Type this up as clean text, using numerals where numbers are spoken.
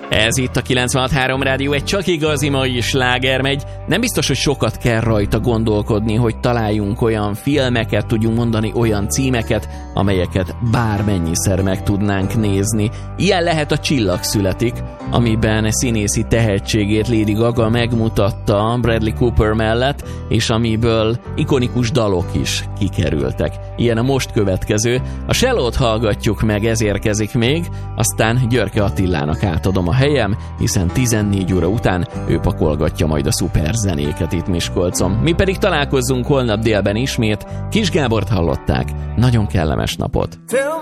Ez itt a 96.3 Rádió, egy csak igazi mai sláger megy. Nem biztos, hogy sokat kell rajta gondolkodni, hogy találjunk olyan filmeket, tudjunk mondani olyan címeket, amelyeket bármennyiszer meg tudnánk nézni. Ilyen lehet a Csillag születik, amiben színészi tehetségét Lady Gaga megmutatta Bradley Cooper mellett, és amiből ikonikus dalok is kikerültek. Ilyen a most következő. A Shallowt hallgatjuk meg, ez érkezik még, aztán Györke Attilának átadom a helyem, hiszen 14 óra után ő pakolgatja majd a szuper zenéket itt Miskolcon. Mi pedig találkozzunk holnap délben ismét. Kis Gábort hallották. Nagyon kellemes napot!